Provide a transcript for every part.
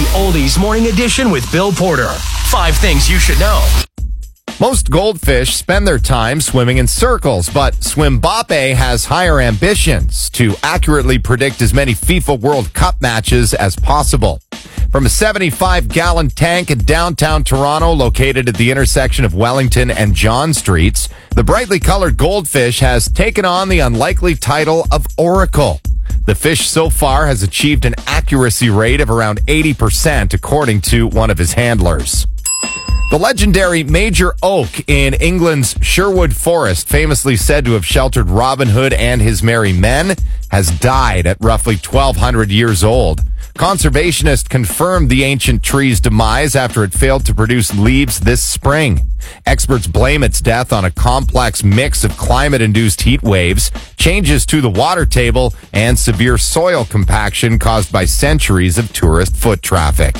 Oldies Morning Edition with Bill Porter. 5 things you should know. Most goldfish spend their time swimming in circles, but Swimbappe has higher ambitions to accurately predict as many FIFA World Cup matches as possible. From a 75-gallon tank in downtown Toronto, located at the intersection of Wellington and John Streets, the brightly colored goldfish has taken on the unlikely title of Oracle. The fish so far has achieved an accuracy rate of around 80%, according to one of his handlers. The legendary Major Oak in England's Sherwood Forest, famously said to have sheltered Robin Hood and his merry men, has died at roughly 1,200 years old. Conservationists confirmed the ancient tree's demise after it failed to produce leaves this spring. Experts blame its death on a complex mix of climate-induced heat waves, changes to the water table, and severe soil compaction caused by centuries of tourist foot traffic.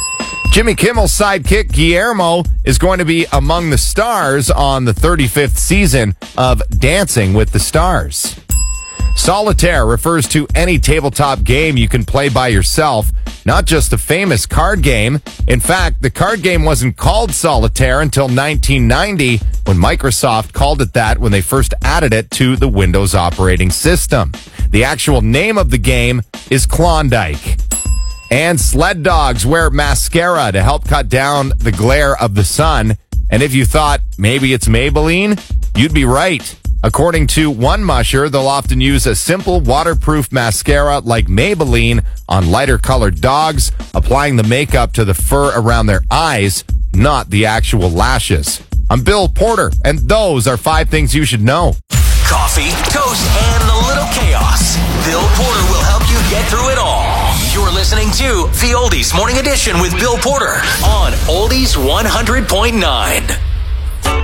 Jimmy Kimmel's sidekick, Guillermo, is going to be among the stars on the 35th season of Dancing with the Stars. Solitaire refers to any tabletop game you can play by yourself, not just a famous card game. In fact, the card game wasn't called Solitaire until 1990, when Microsoft called it that when they first added it to the Windows operating system. The actual name of the game is Klondike. And sled dogs wear mascara to help cut down the glare of the sun. And if you thought maybe it's Maybelline, you'd be right. According to one musher, they'll often use a simple waterproof mascara like Maybelline on lighter colored dogs, applying the makeup to the fur around their eyes, not the actual lashes. I'm Bill Porter, and those are 5 things you should know. Coffee, toast, and a little chaos. Bill Porter will help you get through it all. You're listening to the Oldies Morning Edition with Bill Porter on Oldies 100.9.